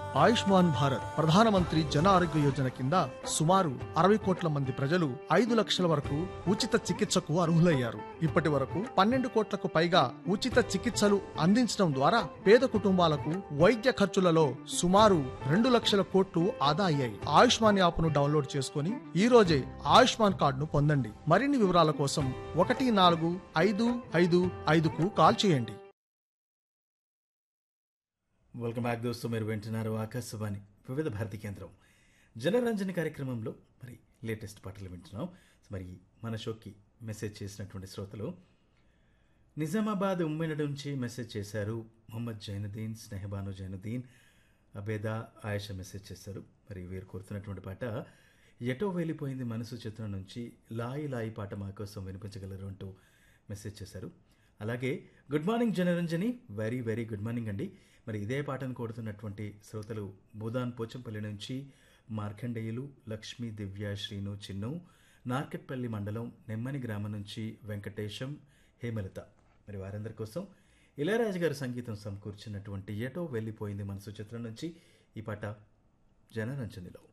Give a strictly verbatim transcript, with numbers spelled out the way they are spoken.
ఆయుష్మాన్ భారత్ ప్రధానమంత్రి జన ఆరోగ్య యోజన కింద సుమారు అరవై కోట్ల మంది ప్రజలు ఐదు లక్షల వరకు ఉచిత చికిత్సకు అర్హులయ్యారు. ఇప్పటి వరకు పన్నెండు కోట్లకు పైగా ఉచిత చికిత్సలు అందించడం ద్వారా పేద కుటుంబాలకు వైద్య ఖర్చులలో సుమారు రెండు లక్షల కోట్లు ఆదా అయ్యాయి. ఆయుష్మాన్ యాప్ను డౌన్లోడ్ చేసుకుని ఈ రోజే ఆయుష్మాన్ కార్డును పొందండి. మరిన్ని వివరాల కోసం ఒకటి నాలుగు ఐదు ఐదు ఐదుకు కాల్ చేయండి. వెల్కమ్ బ్యాక్ దోస్తు. మీరు వింటున్నారు ఆకాశవాణి వివిధ భారతి కేంద్రం జనరంజని కార్యక్రమంలో మరి లేటెస్ట్ పాటలు వింటున్నాం. మరి మన షోకి మెసేజ్ చేసినటువంటి శ్రోతలు నిజామాబాద్ ఉమ్మెడ నుంచి మెసేజ్ చేశారు. మొహమ్మద్ జైనుద్దీన్, స్నేహబాను జైనుద్దీన్, అబేదా, ఆయేషా మెసేజ్ చేశారు. మరి వీరు కోరుతున్నటువంటి పాట ఎటో వెళ్ళిపోయింది మనసు చిత్రం నుంచి లాయి లాయి పాట మా కోసం వినిపించగలరు అంటూ మెసేజ్ చేశారు. అలాగే good morning Janaranjani, very very good morning అండి. మరి ఇదే పాటను కోరుతున్నటువంటి శ్రోతలు భూదాన్ పోచంపల్లి నుంచి మార్కండేయులు, లక్ష్మీ, దివ్య, శ్రీను, చిన్ను, నార్కెట్పల్లి మండలం నెమ్మని గ్రామం నుంచి వెంకటేశం, హేమలత. మరి వారందరి కోసం ఇళయరాజు గారు సంగీతం సమకూర్చినటువంటి ఎటో వెళ్ళిపోయింది మనసు చిత్రం నుంచి ఈ పాట జనరంజనిలో.